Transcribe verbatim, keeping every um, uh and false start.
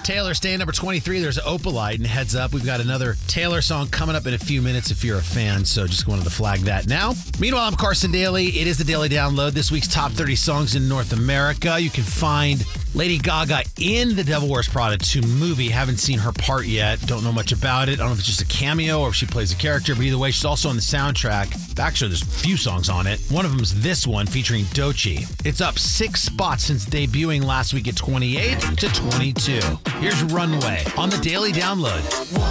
Taylor staying number twenty-three. There's Opalite, and heads up, we've got another Taylor song coming up in a few minutes if you're a fan, so just wanted to flag that now. Meanwhile, I'm Carson Daly. It is the Daily Download, this week's top thirty songs in North America. You can find Lady Gaga in the Devil Wears Prada two movie. Haven't seen her part yet. Don't know much about it. I don't know if it's just a cameo or if she plays a character, but either way, she's also on the soundtrack. Actually, there's a few songs on it. One of them is this one featuring Doechii. It's up six spots since debuting last week at twenty-eight to twenty-two. Here's Runway on the Daily Download.